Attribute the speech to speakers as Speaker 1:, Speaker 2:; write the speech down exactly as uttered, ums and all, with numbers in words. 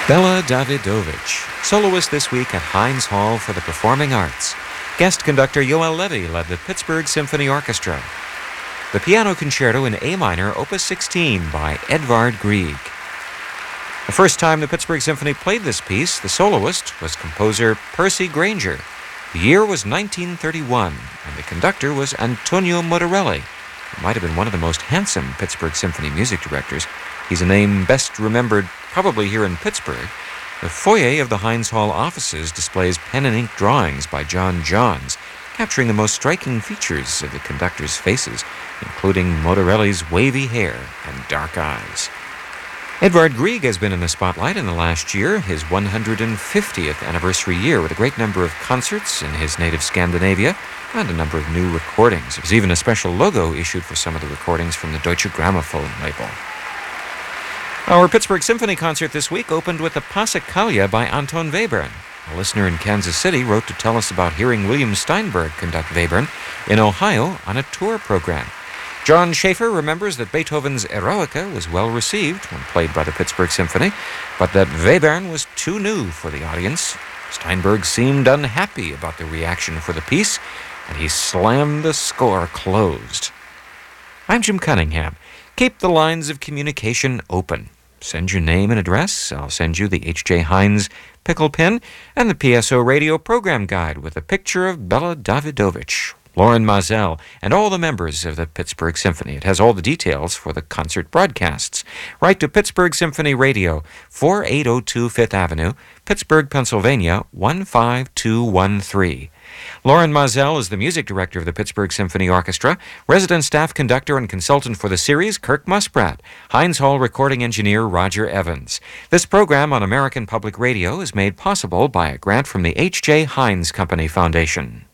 Speaker 1: Bela Davidovich, soloist this week at Heinz Hall for the Performing Arts. Guest conductor Yoel Levy led the Pittsburgh Symphony Orchestra. The Piano Concerto in A minor, Opus sixteen by Edvard Grieg. The first time the Pittsburgh Symphony played this piece, the soloist was composer Percy Grainger. The year was nineteen thirty-one, and the conductor was Antonio Motorelli, who might have been one of the most handsome Pittsburgh Symphony music directors. He's a name best remembered probably here in Pittsburgh. The foyer of the Heinz Hall offices displays pen and ink drawings by John Johns, capturing the most striking features of the conductor's faces, including Motorelli's wavy hair and dark eyes. Edvard Grieg has been in the spotlight in the last year, his one hundred fiftieth anniversary year, with a great number of concerts in his native Scandinavia and a number of new recordings. There's even a special logo issued for some of the recordings from the Deutsche Grammophon label. Our Pittsburgh Symphony concert this week opened with the Passacaglia by Anton Webern. A listener in Kansas City wrote to tell us about hearing William Steinberg conduct Webern in Ohio on a tour program. John Schaefer remembers that Beethoven's Eroica was well received when played by the Pittsburgh Symphony, but that Webern was too new for the audience. Steinberg seemed unhappy about the reaction for the piece, and he slammed the score closed. I'm Jim Cunningham. Keep the lines of communication open. Send your name and address. I'll send you the H J Heinz pickle pin and the P S O radio program guide with a picture of Bela Davidovich, Loren Maazel, and all the members of the Pittsburgh Symphony. It has all the details for the concert broadcasts. Write to Pittsburgh Symphony Radio, forty-eight oh two Fifth Avenue, Pittsburgh, Pennsylvania, one five two one three. Loren Maazel is the music director of the Pittsburgh Symphony Orchestra, resident staff conductor and consultant for the series, Kirk Musprat, Heinz Hall recording engineer, Roger Evans. This program on American Public Radio is made possible by a grant from the H J Heinz Company Foundation.